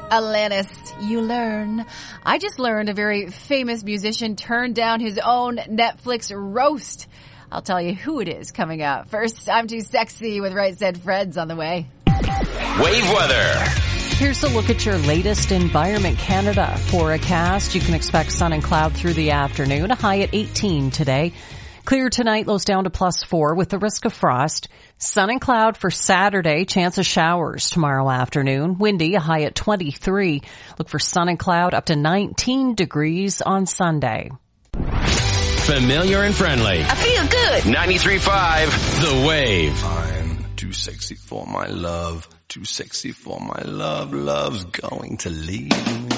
Alanis, you learn. I just learned a very famous musician turned down his own Netflix roast. I'll tell you who it is coming up. First, I'm Too Sexy with Right Said Fred's on the way. Wave weather. Here's a look at your latest Environment Canada forecast. You can expect sun and cloud through the afternoon, a high at 18 today. Clear tonight, lows down to +4 with the risk of frost. Sun and cloud for Saturday, chance of showers tomorrow afternoon. Windy, a high at 23. Look for sun and cloud up to 19 degrees on Sunday. Familiar and friendly. I feel good. 93.5 The Wave. I'm too sexy for my love. Too sexy for my love. Love's going to leave me.